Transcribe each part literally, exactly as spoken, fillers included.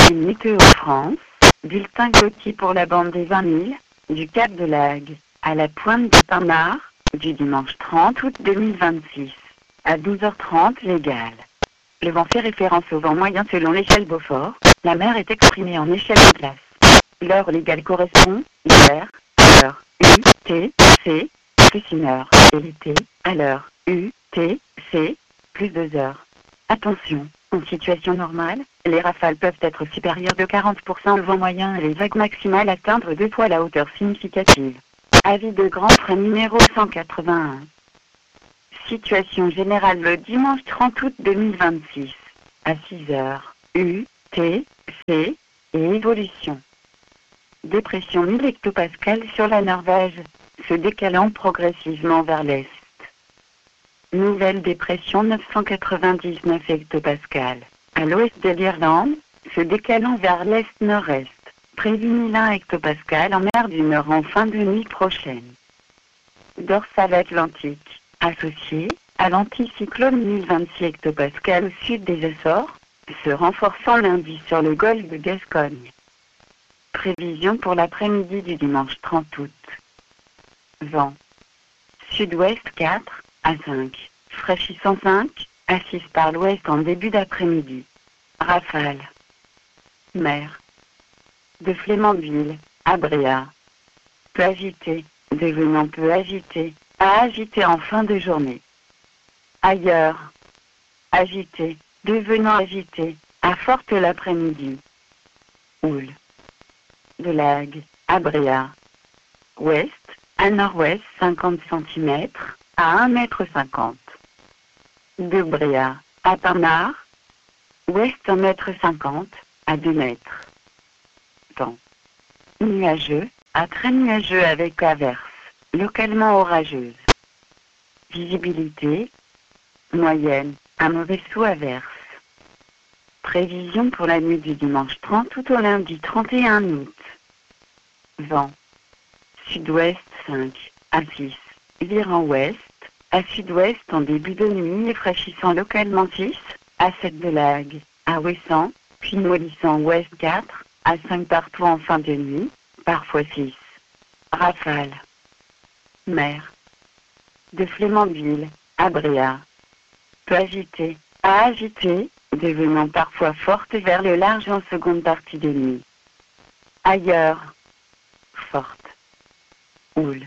Météo France, bulletin Gauthier pour la bande des vingt mille, du Cap de Laghe, à la pointe de Pinard, du dimanche trente août deux mille vingt-six, à douze heures trente légale. Le vent fait référence au vent moyen selon l'échelle Beaufort, la mer est exprimée en échelle de glace. L'heure légale correspond, hier, à l'heure U, T, C, plus une heure, et l'été, à l'heure U, T, C, plus deux heures. Attention, en situation normale, les rafales peuvent être supérieures de quarante pour cent au vent moyen et les vagues maximales atteindre deux fois la hauteur significative. Avis de grand frais numéro cent quatre-vingt-un. Situation générale le dimanche trente août deux mille vingt-six, à six heures, U, T, C, et évolution. Dépression mille hectopascales sur la Norvège, se décalant progressivement vers l'est. Nouvelle dépression neuf cent quatre-vingt-dix-neuf hectopascales, à l'ouest de l'Irlande, se décalant vers l'est-nord-est, prévu mille un hectopascales en mer du Nord en fin de nuit prochaine. Dorsale Atlantique, associé à l'anticyclone mille vingt-six hectopascales au sud des Açores, se renforçant lundi sur le golfe de Gascogne. Prévision pour l'après-midi du dimanche trente août. Vent. Sud-ouest quatre à cinq, fraîchissant cinq à six par l'ouest en début d'après-midi. Rafale. Mer. De Flémandville à Bréa. Peu agité, devenant peu agité, à agité en fin de journée. Ailleurs. Agité, devenant agité, à forte l'après-midi. Houle. De Laghe à Bréa. Ouest, à nord-ouest cinquante centimètres, à un mètre cinquante. De Bréa à Pinard. Ouest un mètre cinquante, à deux mètres. Temps. Nuageux, à très nuageux avec averses, localement orageuses. Visibilité. Moyenne, à mauvais sous averses. Prévision pour la nuit du dimanche trente août au lundi trente et un août. Vent. Sud-ouest cinq à six, virant ouest, à sud-ouest en début de nuit et fraîchissant localement six à sept de Laghe, à Ouessant, puis mollissant ouest quatre à cinq partout en fin de nuit, parfois six. Rafale. Mer. De Flémandville à Bréa. Peu agité, à agité, devenant parfois forte vers le large en seconde partie de nuit. Ailleurs. Forte. Houle.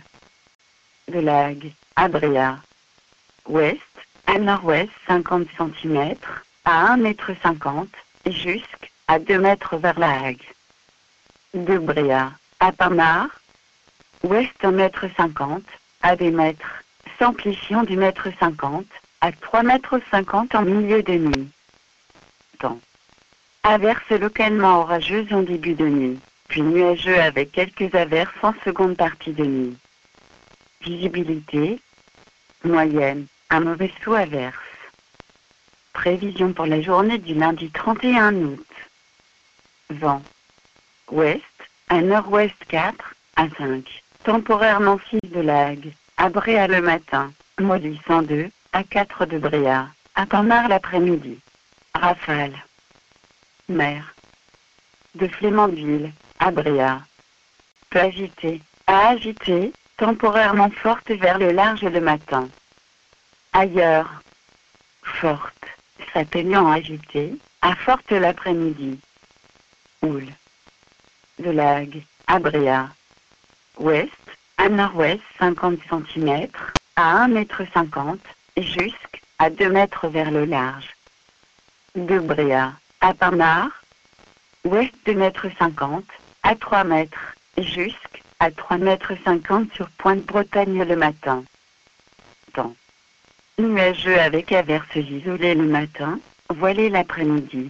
De Laghe à Bréa. Ouest, à nord-ouest cinquante centimètres, à un mètre cinquante, jusqu'à deux mètres vers la Hague. De Bréa à Pinard. Ouest un mètre cinquante, à deux mètres, s'amplifiant du mètre cinquante, à trois mètres cinquante en milieu de nuit. Temps. Averses localement orageuses en début de nuit, puis nuageux avec quelques averses en seconde partie de nuit. Visibilité. Moyenne, à mauvais sous averse. Prévision pour la journée du lundi trente et un août. Vent. Ouest, à nord-ouest quatre à cinq, temporairement six de Laghe, à Bréa le matin, mollissant deux à quatre de Bréa, à Pinard l'après-midi. Rafale. Mer. De Flémandville à Bréa. Peu agité, à agité, temporairement forte vers le large le matin. Ailleurs. Forte, s'atteignant agitée, à forte l'après-midi. Houle. De Laghe à Bréa. Ouest, à nord-ouest cinquante centimètres, à un mètre cinquante, jusqu'à deux mètres vers le large. De Bréa à Pinard. Ouest deux mètres cinquante, à trois mètres, jusqu'à trois mètres cinquante sur Pointe-Bretagne le matin. Temps. Nuageux avec averses isolées le matin, voilé l'après-midi.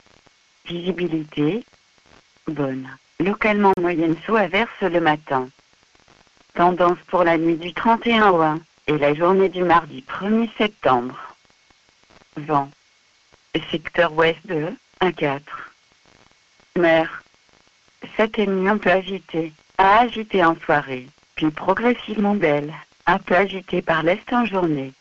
Visibilité. Bonne. Localement moyenne sous averse le matin. Tendance pour la nuit du trente et un au un et la journée du mardi premier septembre. Vent. Secteur ouest deux à quatre. Mer. S'atténuant peu agité, à agité en soirée, puis progressivement belle, à peu agité par l'est en journée.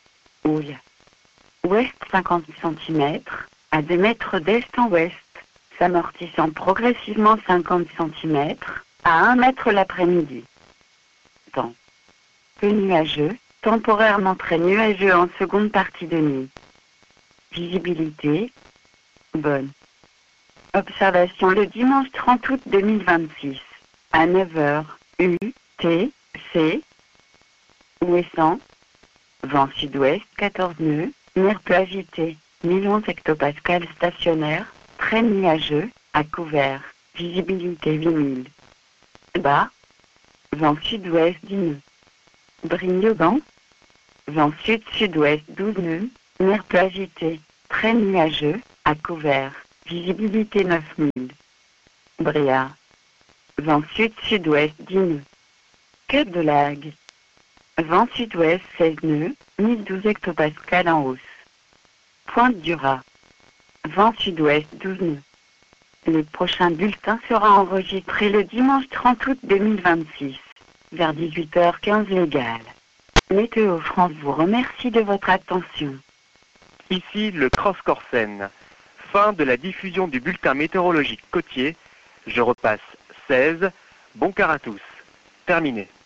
Houle. Ouest cinquante centimètres, à deux mètres d'est en ouest, s'amortissant progressivement cinquante centimètres à un mètre l'après-midi. Temps. Peu nuageux, temporairement très nuageux en seconde partie de nuit. Visibilité bonne. Observation le dimanche trente août deux mille vingt-six, à neuf heures, U, T, C, ouessant, vent sud-ouest quatorze nœuds, mer peu agité, mille onze hectopascales stationnaire, très nuageux, à couvert, visibilité huit mille. Bas, vent sud-ouest dix nœuds. Brignogan, vent sud-sud-ouest douze nœuds, mer peu agité, très nuageux, à couvert, visibilité neuf mille. Bréa, vent sud-sud-ouest dix nœuds. Cap de Lague, vent sud-ouest seize nœuds, mille douze hectopascales en hausse. Pointe du Raz, vent sud-ouest douze nœuds. Le prochain bulletin sera enregistré le dimanche trente août deux mille vingt-six, vers dix-huit heures quinze légales. Météo France vous remercie de votre attention. Ici le Cross-Corsen. Fin de la diffusion du bulletin météorologique côtier. Je repasse seize. Bon quart à tous. Terminé.